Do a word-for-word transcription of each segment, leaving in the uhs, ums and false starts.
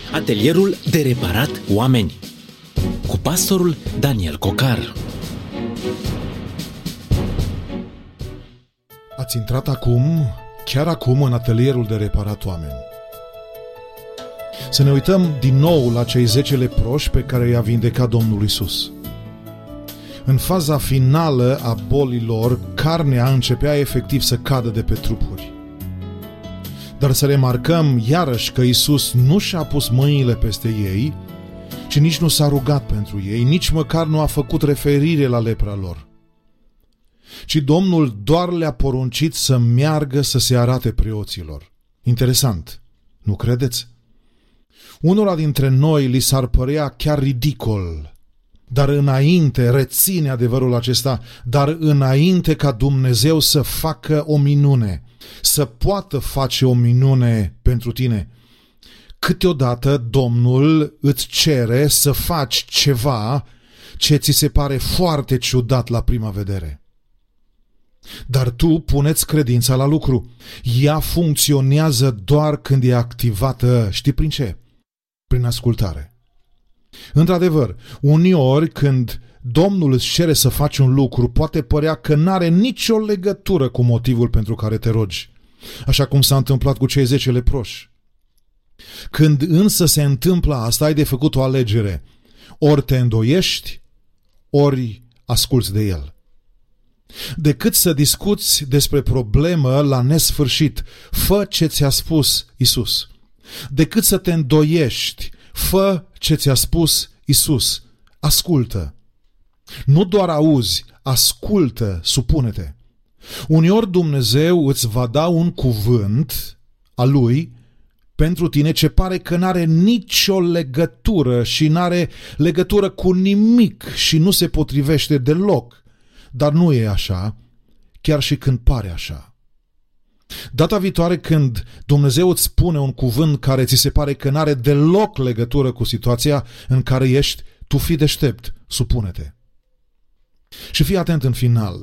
Atelierul de reparat oameni cu pastorul Daniel Cocar. Ați intrat acum, chiar acum, în atelierul de reparat oameni. Să ne uităm din nou la cei zece leproși pe care i-a vindecat Domnul Iisus. În faza finală a bolilor, carnea începea efectiv să cadă de pe trupuri. Dar să remarcăm iarăși că Iisus nu și-a pus mâinile peste ei, ci nici nu s-a rugat pentru ei, nici măcar nu a făcut referire la lepra lor. Ci Domnul doar le-a poruncit să meargă să se arate preoților. Interesant, nu credeți? Unora dintre noi li s-ar părea chiar ridicol, dar înainte, reține adevărul acesta, dar înainte ca Dumnezeu să facă o minune, să poată face o minune pentru tine, câteodată Domnul îți cere să faci ceva ce ți se pare foarte ciudat la prima vedere. Dar tu puneți credința la lucru. Ea funcționează doar când e activată, știi prin ce? Prin ascultare. Într-adevăr, uneori când Domnul îți cere să faci un lucru, poate părea că n-are nicio legătură cu motivul pentru care te rogi, așa cum s-a întâmplat cu cei zece leproși. Când însă se întâmplă asta, ai de făcut o alegere. Ori te îndoiești, ori asculți de El. Decât să discuți despre problemă la nesfârșit, fă ce ți-a spus Iisus. Decât să te îndoiești, fă ce ți-a spus Iisus. Ascultă. Nu doar auzi, ascultă, supune-te. Uneori Dumnezeu îți va da un cuvânt al Lui pentru tine ce pare că n-are nicio legătură și n-are legătură cu nimic și nu se potrivește deloc. Dar nu e așa, chiar și când pare așa. Data viitoare când Dumnezeu îți spune un cuvânt care ți se pare că n-are deloc legătură cu situația în care ești, tu fii deștept, supune-te. Și fii atent în final.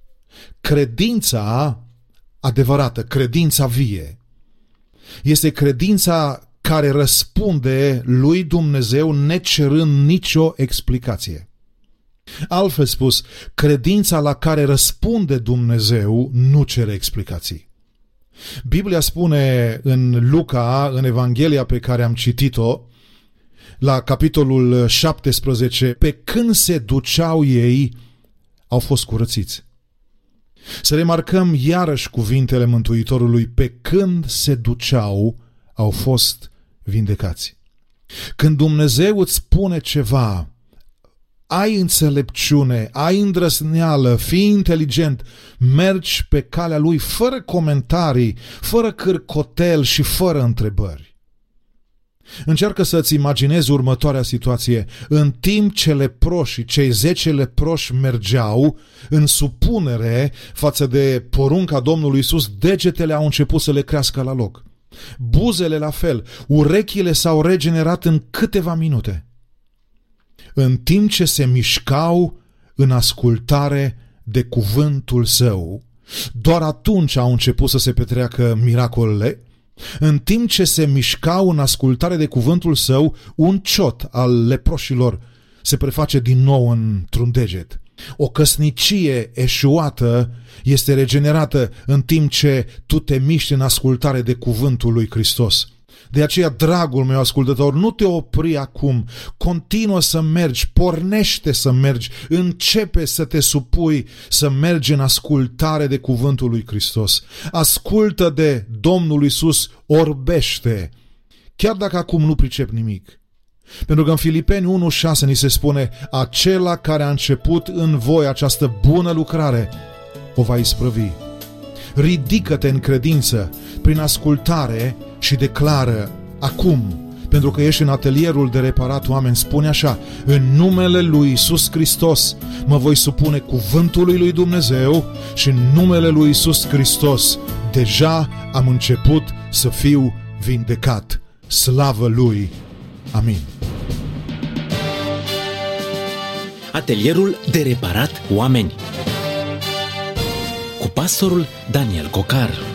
Credința adevărată, credința vie, este credința care răspunde lui Dumnezeu necerând nicio explicație. Altfel spus, credința la care răspunde Dumnezeu nu cere explicații. Biblia spune în Luca, în Evanghelia pe care am citit-o, la capitolul șaptesprezece, pe când se duceau ei, au fost curățiți. Să remarcăm iarăși cuvintele Mântuitorului, pe când se duceau, au fost vindecați. Când Dumnezeu îți spune ceva, ai înțelepciune, ai îndrăzneală, fii inteligent, mergi pe calea Lui fără comentarii, fără cârcotel și fără întrebări. Încearcă să-ți imaginezi următoarea situație. În timp ce leproșii, cei zece leproși mergeau în supunere față de porunca Domnului Iisus, degetele au început să le crească la loc. Buzele la fel, urechile s-au regenerat în câteva minute. În timp ce se mișcau în ascultare de cuvântul Său, doar atunci au început să se petreacă miracolele. În timp ce se mișcau în ascultare de cuvântul Său, un ciot al leproșilor se preface din nou într-un deget. O căsnicie eșuată este regenerată în timp ce tu te miști în ascultare de cuvântul lui Hristos. De aceea, dragul meu ascultător, nu te opri acum, continuă să mergi, pornește să mergi, începe să te supui să mergi în ascultare de cuvântul lui Hristos. Ascultă de Domnul Iisus, orbește, chiar dacă acum nu pricep nimic. Pentru că în Filipeni unu șase ni se spune, acela care a început în voi această bună lucrare o va isprăvi. Ridică-te în credință prin ascultare și declară acum, pentru că ești în atelierul de reparat oameni, spune așa: în numele lui Iisus Hristos mă voi supune cuvântului lui Dumnezeu și în numele lui Iisus Hristos deja am început să fiu vindecat. Slavă Lui! Amin. Atelierul de reparat oameni cu pastorul Daniel Cocar.